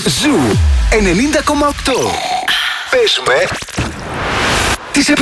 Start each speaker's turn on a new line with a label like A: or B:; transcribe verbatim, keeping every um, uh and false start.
A: Ζου ενενήντα κόμμα οκτώ. Πες με τις επιτυχίες.